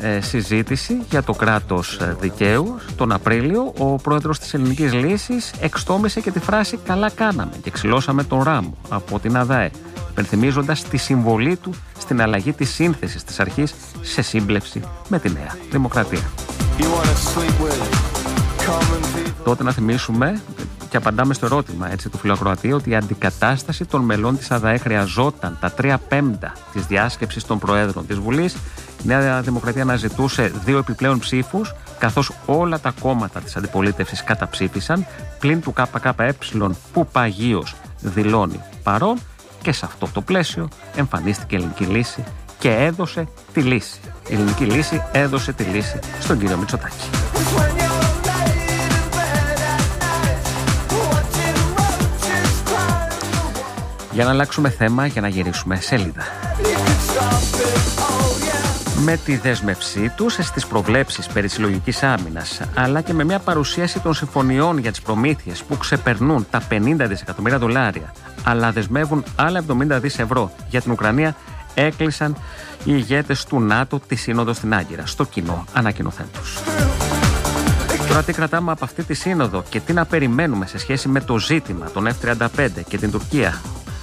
συζήτηση για το κράτος δικαίου. Τον Απρίλιο ο πρόεδρος της Ελληνικής Λύσης εξτόμησε και τη φράση «καλά κάναμε και ξυλώσαμε τον Ράμο» από την ΑΔΑΕ, υπενθυμίζοντας τη συμβολή του στην αλλαγή της σύνθεσης της αρχής σε σύμπλευση με τη Νέα Δημοκρατία. Τότε να θυμίσουμε και απαντάμε στο ερώτημα του φιλοακροατή ότι η αντικατάσταση των μελών της ΑΔΑΕ χρειαζόταν τα 3/5 της διάσκεψης των Προέδρων της Βουλής. Η Νέα Δημοκρατία αναζητούσε 2 επιπλέον ψήφους, καθώς όλα τα κόμματα της αντιπολίτευσης καταψήφισαν, πλην του ΚΚΕ που παγίως δηλώνει παρόν, και σε αυτό το πλαίσιο εμφανίστηκε η Ελληνική Λύση και έδωσε τη λύση. Η Ελληνική Λύση έδωσε τη λύση στον κύριο Μητσοτάκη. Για να αλλάξουμε θέμα, για να γυρίσουμε σελίδα. Με τη δέσμευσή τους στις προβλέψεις περί συλλογικής άμυνας, αλλά και με μια παρουσίαση των συμφωνιών για τις προμήθειες που ξεπερνούν τα 50 δισεκατομμύρια δολάρια, αλλά δεσμεύουν άλλα 70 δις ευρώ για την Ουκρανία, έκλεισαν οι ηγέτες του ΝΑΤΟ τη σύνοδο στην Άγκυρα, στο κοινό ανακοινωθέν τους. Τώρα τι κρατάμε από αυτή τη σύνοδο και τι να περιμένουμε σε σχέση με το ζήτημα των F-35 και την Τουρκία?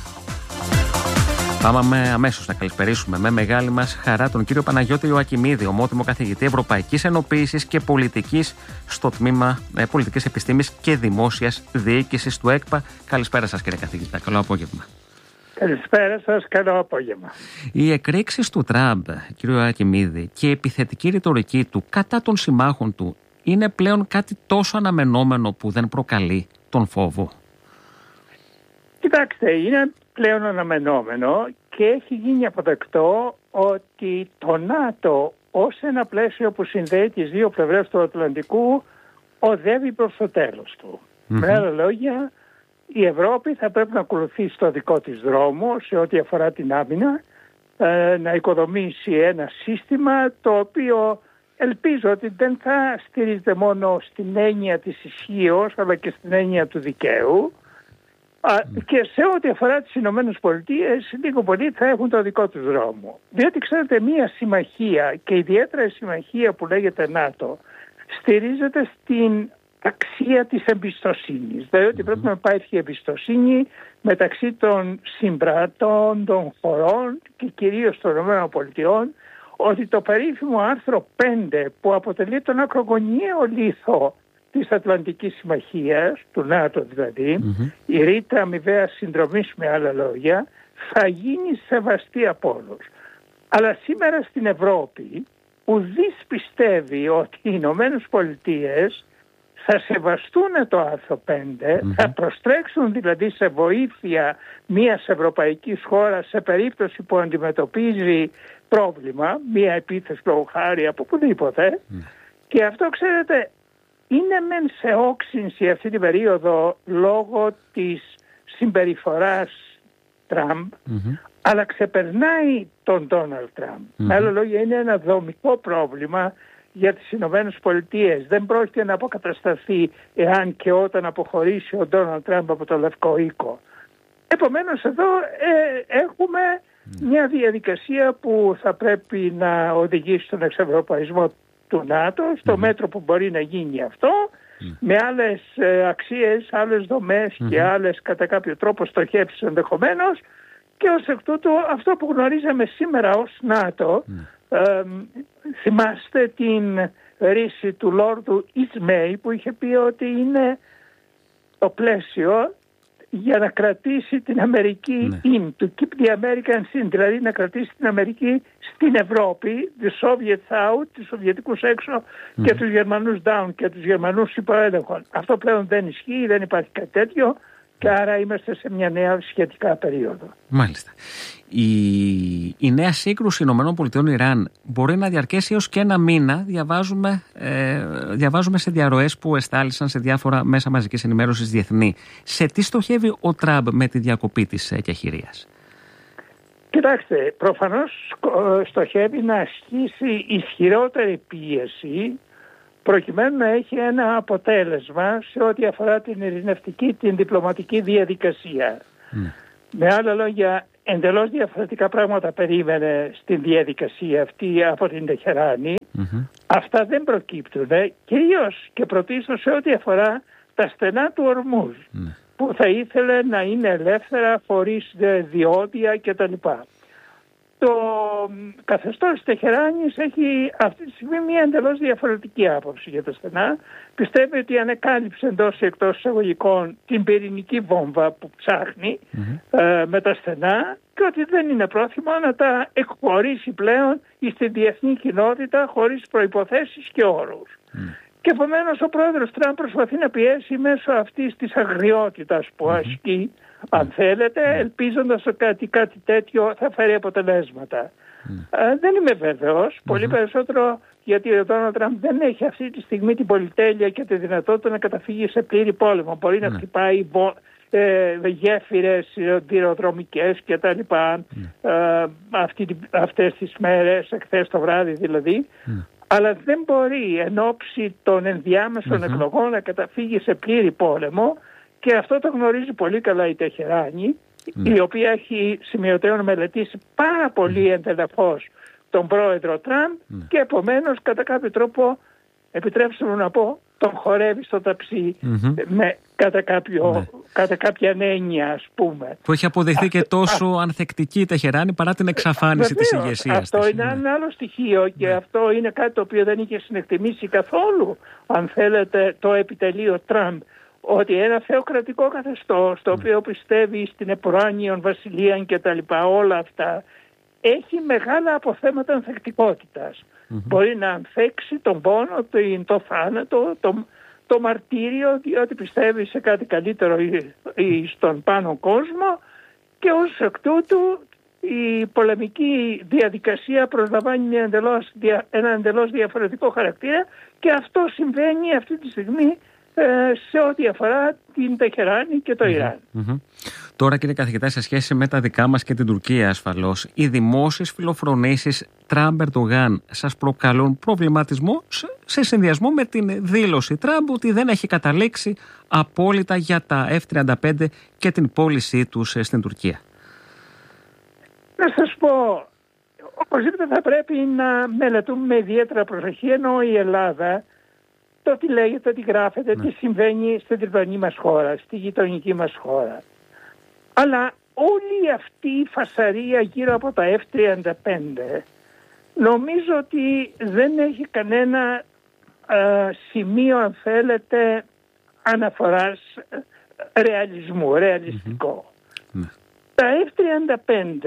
Πάμε αμέσως να καλησπερίσουμε με μεγάλη μας χαρά τον κύριο Παναγιώτη Ιωακιμίδη, ομότιμο καθηγητή Ευρωπαϊκής Ενοποίησης και Πολιτικής στο Τμήμα Πολιτικής Επιστήμης και Δημόσιας Διοίκησης του ΕΚΠΑ. Καλησπέρα σας, κύριε καθηγητά. Καλό απόγευμα. Καλησπέρα σας, καλό απόγευμα. Οι εκρήξεις του Τραμπ, κύριο Ιωακιμίδη, και η επιθετική ρητορική του κατά των συμμάχων του είναι πλέον κάτι τόσο αναμενόμενο που δεν προκαλεί τον φόβο? Κοιτάξτε, είναι πλέον αναμενόμενο και έχει γίνει αποδεκτό ότι το ΝΑΤΟ ως ένα πλαίσιο που συνδέει τις δύο πλευρές του Ατλαντικού οδεύει προς το τέλος του. Με άλλα λόγια, η Ευρώπη θα πρέπει να ακολουθήσει το δικό της δρόμο σε ό,τι αφορά την άμυνα, να οικοδομήσει ένα σύστημα το οποίο ελπίζω ότι δεν θα στηρίζεται μόνο στην έννοια της ισχύως αλλά και στην έννοια του δικαίου. Και σε ό,τι αφορά τις Ηνωμένες Πολιτείες, λίγο πολύ θα έχουν το δικό τους δρόμο. Διότι ξέρετε, μια συμμαχία και ιδιαίτερα η συμμαχία που λέγεται ΝΑΤΟ στηρίζεται στην αξία της εμπιστοσύνης. Δηλαδή πρέπει να υπάρχει εμπιστοσύνη μεταξύ των συμπρατών, των χωρών και κυρίως των ΗΠΑ, ότι το περίφημο άρθρο 5 που αποτελεί τον ακρογωνιαίο λίθο της Ατλαντικής Συμμαχίας, του ΝΑΤΟ δηλαδή, η ρήτρα αμοιβαίας συνδρομής με άλλα λόγια, θα γίνει σεβαστή από όλους. Αλλά σήμερα στην Ευρώπη ουδής πιστεύει ότι οι Ηνωμένες Πολιτείες θα σεβαστούν το άρθρο 5, θα προστρέξουν δηλαδή σε βοήθεια μιας ευρωπαϊκής χώρας σε περίπτωση που αντιμετωπίζει πρόβλημα, μια επίθεση λόγω χάρη από οπουδήποτε, και αυτό ξέρετε είναι μεν σε όξυνση αυτή την περίοδο λόγω της συμπεριφοράς Τραμπ, αλλά ξεπερνάει τον Ντόναλντ Τραμπ. Με άλλα λόγια, είναι ένα δομικό πρόβλημα για τις Ηνωμένες Πολιτείες. Δεν πρόκειται να αποκατασταθεί εάν και όταν αποχωρήσει ο Ντόναλντ Τραμπ από το Λευκό Οίκο. Επομένως εδώ έχουμε μια διαδικασία που θα πρέπει να οδηγήσει στον εξευρωπαϊσμό του ΝΑΤΟ, στο μέτρο που μπορεί να γίνει αυτό, με άλλες αξίες, άλλες δομές και άλλες κατά κάποιο τρόπο στοχεύσεις ενδεχομένως, και ως εκ τούτου αυτό που γνωρίζαμε σήμερα ως ΝΑΤΟ, θυμάστε την ρίση του Λόρδου Ισμέη που είχε πει ότι είναι το πλαίσιο για να κρατήσει την Αμερική in, to keep the Americans in, δηλαδή να κρατήσει την Αμερική στην Ευρώπη, the Soviets out, τους Σοβιετικούς έξω και τους Γερμανούς down και τους Γερμανούς υποέλεγχον. Αυτό πλέον δεν ισχύει, δεν υπάρχει κάτι τέτοιο και άρα είμαστε σε μια νέα σχετικά περίοδο. Μάλιστα. Η νέα σύγκρουση ΗΠΑ-Ιράν μπορεί να διαρκέσει έως και ένα μήνα. Διαβάζουμε σε διαρροές που εστάλησαν σε διάφορα μέσα μαζικής ενημέρωσης διεθνή. Σε τι στοχεύει ο Τραμπ με τη διακοπή της εκεχηρίας? Κοιτάξτε, προφανώς στοχεύει να ασκήσει ισχυρότερη πίεση προκειμένου να έχει ένα αποτέλεσμα σε ό,τι αφορά την ειρηνευτική, την διπλωματική διαδικασία. Με άλλα λόγια, εντελώς διαφορετικά πράγματα περίμενε στην διαδικασία αυτή από την Τεχεράνη. Αυτά δεν προκύπτουν, κυρίως και πρωτίστως σε ό,τι αφορά τα στενά του Ορμούζ, που θα ήθελε να είναι ελεύθερα, χωρίς διόδια κτλ. Το καθεστώς της Τεχεράνης έχει αυτή τη στιγμή μια εντελώς διαφορετική άποψη για τα στενά. Πιστεύει ότι ανεκάλυψε εντός ή εκτός εισαγωγικών την πυρηνική βόμβα που ψάχνει με τα στενά και ότι δεν είναι πρόθυμο να τα εκχωρήσει πλέον στη διεθνή κοινότητα χωρίς προϋποθέσεις και όρους. Και επομένως ο πρόεδρος Τραμπ προσπαθεί να πιέσει μέσω αυτής της αγριότητας που ασκεί, αν θέλετε, ελπίζοντας ότι κάτι τέτοιο θα φέρει αποτελέσματα. Δεν είμαι βέβαιος, πολύ περισσότερο γιατί ο Ντόναλντ Τραμπ δεν έχει αυτή τη στιγμή την πολυτέλεια και τη δυνατότητα να καταφύγει σε πλήρη πόλεμο. Μπορεί να χτυπάει γέφυρες σιδηροδρομικές και τα λοιπά αυτές τις μέρες, εχθές το βράδυ δηλαδή. Αλλά δεν μπορεί εν ώψη των ενδιάμεσων εκλογών να καταφύγει σε πλήρη πόλεμο και αυτό το γνωρίζει πολύ καλά η Τεχεράνη, η οποία έχει σημειωτέων μελετήσει πάρα πολύ εντελεχώς τον πρόεδρο Τραμπ και επομένως κατά κάποιο τρόπο, επιτρέψτε μου να πω, τον χορεύει στο ταψί κατά κάποια έννοια, ας πούμε. Που έχει αποδειχθεί και τόσο ανθεκτική η Τεχεράνη παρά την εξαφάνιση της ηγεσίας της. Αυτό είναι ένα άλλο στοιχείο και αυτό είναι κάτι το οποίο δεν είχε συνεκτιμήσει καθόλου, αν θέλετε, το επιτελείο Τραμπ. Ότι ένα θεοκρατικό καθεστώς, το οποίο πιστεύει στην επουράνιον βασιλείαν και τα λοιπά, όλα αυτά, έχει μεγάλα αποθέματα ανθεκτικότητας. Μπορεί να ανθέξει τον πόνο, το θάνατο, το μαρτύριο, διότι πιστεύει σε κάτι καλύτερο στον πάνω κόσμο και ως εκ τούτου η πολεμική διαδικασία προσλαμβάνει ένα εντελώς διαφορετικό χαρακτήρα και αυτό συμβαίνει αυτή τη στιγμή σε ό,τι αφορά την Τεχεράνη και το Ιράν. Τώρα, κύριε καθηγητά, σε σχέση με τα δικά μας και την Τουρκία ασφαλώς, οι δημόσιες φιλοφρονήσεις Τραμπ-Ερντογάν σας προκαλούν προβληματισμό σε συνδυασμό με την δήλωση Τραμπ ότι δεν έχει καταλήξει απόλυτα για τα F-35 και την πώλησή τους στην Τουρκία? Να σας πω, οπωσδήποτε θα πρέπει να μελετούμε με ιδιαίτερα προσοχή, ενώ η Ελλάδα το τι λέγεται, τι γράφεται, τι συμβαίνει στην τριπλανή μας χώρα, στη γειτονική μας χώρα. Αλλά όλη αυτή η φασαρία γύρω από τα F-35 νομίζω ότι δεν έχει κανένα σημείο, αν θέλετε, αναφοράς ρεαλισμού, ρεαλιστικό. Τα F-35,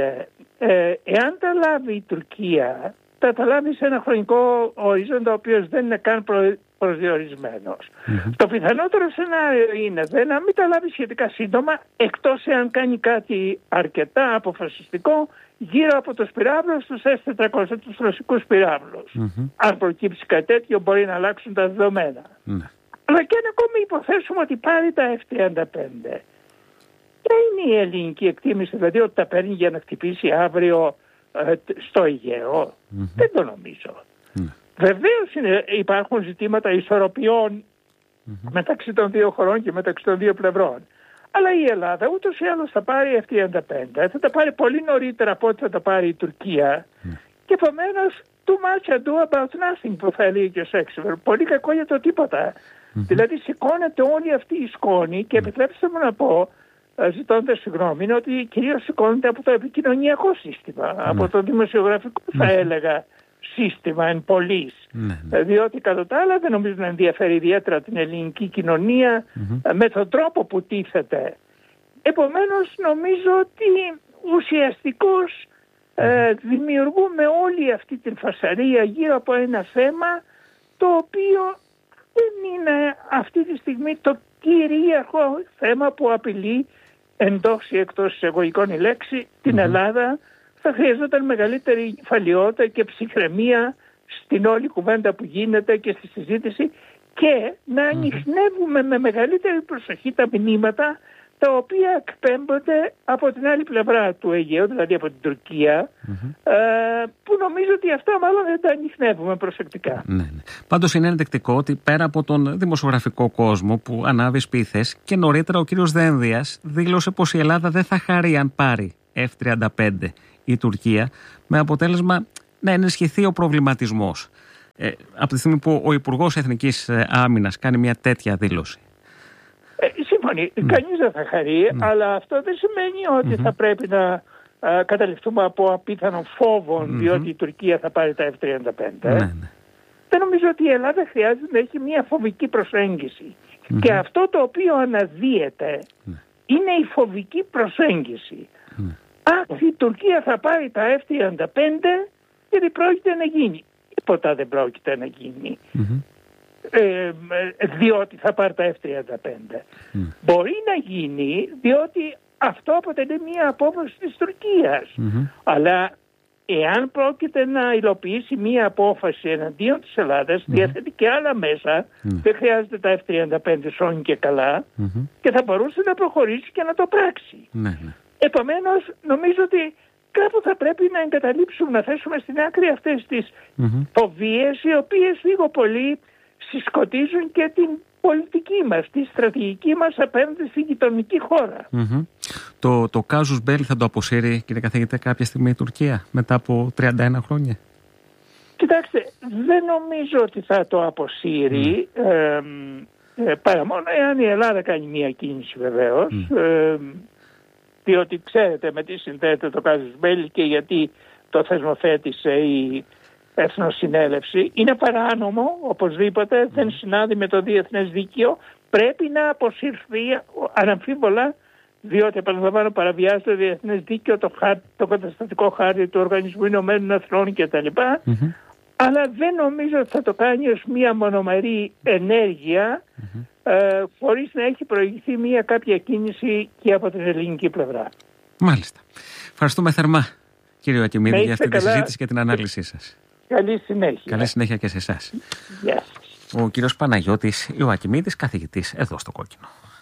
εάν τα λάβει η Τουρκία, θα τα λάβει σε ένα χρονικό ορίζοντα ο οποίος δεν είναι καν προσδιορισμένος. Το πιθανότερο σενάριο είναι να μην τα λάβει σχετικά σύντομα, εκτός εάν κάνει κάτι αρκετά αποφασιστικό γύρω από τους πυράβλους, τους S-400, τους ρωσικούς πυράβλους. Αν προκύψει κάτι τέτοιο μπορεί να αλλάξουν τα δεδομένα. Αλλά και αν ακόμη υποθέσουμε ότι πάρει τα F-35, ποια είναι η ελληνική εκτίμηση, δηλαδή ότι τα παίρνει για να χτυπήσει αύριο στο Αιγαίο? Δεν το νομίζω. Βεβαίως υπάρχουν ζητήματα ισορροπιών μεταξύ των δύο χωρών και μεταξύ των δύο πλευρών. Αλλά η Ελλάδα ούτως ή άλλως θα πάρει F-35, θα τα πάρει πολύ νωρίτερα από ό,τι θα τα πάρει η Τουρκία και επομένως too much ado about nothing, που θα έλεγε και ο Σέξπιρ. Πολύ κακό για το τίποτα. Δηλαδή σηκώνεται όλη αυτή η σκόνη και επιτρέψτε μου να πω, ζητώντας συγγνώμη, είναι ότι κυρίως σηκώνεται από το επικοινωνιακό σύστημα, από το δημοσιογραφικό θα έλεγα σύστημα εν πολλής. Διότι κατά τα άλλα δεν νομίζω να ενδιαφέρει ιδιαίτερα την ελληνική κοινωνία με τον τρόπο που τίθεται. Επομένως νομίζω ότι ουσιαστικώς δημιουργούμε όλη αυτή την φασαρία γύρω από ένα θέμα το οποίο δεν είναι αυτή τη στιγμή το κυρίαρχο θέμα που απειλεί εντός ή εκτός εισαγωγικών η λέξη την Ελλάδα. Θα χρειαζόταν μεγαλύτερη φαλιότητα και ψυχραιμία στην όλη κουβέντα που γίνεται και στη συζήτηση και να ανιχνεύουμε με μεγαλύτερη προσοχή τα μηνύματα τα οποία εκπέμπονται από την άλλη πλευρά του Αιγαίου, δηλαδή από την Τουρκία, που νομίζω ότι αυτά μάλλον δεν τα ανιχνεύουμε προσεκτικά. Πάντως είναι ενδεικτικό ότι πέρα από τον δημοσιογραφικό κόσμο που ανάβει σπίθες και νωρίτερα ο κύριος Δένδιας δήλωσε πως η Ελλάδα δεν θα χαρεί αν πάρει F-35 η Τουρκία, με αποτέλεσμα να ενισχυθεί ο προβληματισμός. Από τη στιγμή που ο Υπουργός Εθνικής Άμυνας κάνει μια τέτοια δήλωση. Σύμφωνοι, κανείς δεν θα χαρεί, αλλά αυτό δεν σημαίνει ότι θα πρέπει να καταληφθούμε από απίθανων φόβων, διότι η Τουρκία θα πάρει τα F-35. Δεν νομίζω ότι η Ελλάδα χρειάζεται να έχει μια φοβική προσέγγιση. Και αυτό το οποίο αναδύεται είναι η φοβική προσέγγιση. Αχ, η Τουρκία θα πάρει τα F-35 γιατί πρόκειται να γίνει. Τίποτα δεν πρόκειται να γίνει. Διότι θα πάρει τα F-35. Μπορεί να γίνει διότι αυτό αποτελεί μια απόφαση της Τουρκίας. Αλλά εάν πρόκειται να υλοποιήσει μια απόφαση εναντίον της Ελλάδας, διαθέτει και άλλα μέσα, δεν χρειάζεται τα F-35 σώνει και καλά, και θα μπορούσε να προχωρήσει και να το πράξει. Επομένως, νομίζω ότι κάπου θα πρέπει να εγκαταλείψουμε, να θέσουμε στην άκρη αυτές τις φοβίες, οι οποίες λίγο πολύ συσκοτίζουν και την πολιτική μας, τη στρατηγική μας απέναντι στην γειτονική χώρα. Το κάζους μπέλι θα το αποσύρει, κύριε καθηγητέ, κάποια στιγμή η Τουρκία μετά από 31 χρόνια? Κοιτάξτε, δεν νομίζω ότι θα το αποσύρει, παρά μόνο εάν η Ελλάδα κάνει μια κίνηση βεβαίως, διότι ξέρετε με τι συνδέεται το κάζους μπέλι και γιατί το θεσμοθέτησε η Εθνοσυνέλευση. Είναι παράνομο, οπωσδήποτε, δεν συνάδει με το διεθνές δίκαιο, πρέπει να αποσυρθεί αναμφίβολα, διότι επαναλαμβάνω παραβιάζει το διεθνές δίκαιο, το καταστατικό χάρτη του Οργανισμού Ηνωμένων Εθνών κτλ. Αλλά δεν νομίζω ότι θα το κάνει ως μια μονομερή ενέργεια, χωρίς να έχει προηγηθεί μια κάποια κίνηση και από την ελληνική πλευρά. Μάλιστα. Ευχαριστούμε θερμά, κύριε Ιωακημίδη, για αυτή τη συζήτηση και την ανάλυση σας. Καλή συνέχεια. Καλή συνέχεια και σε εσάς. Γεια σας. Ο κύριος Παναγιώτης Ιωακημίδης, καθηγητής εδώ στο Κόκκινο.